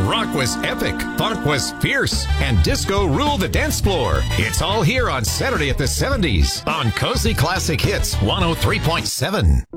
Rock was epic, funk was fierce, and disco ruled the dance floor. It's all here on Saturday at the 70s on Cozy Classic Hits 103.7.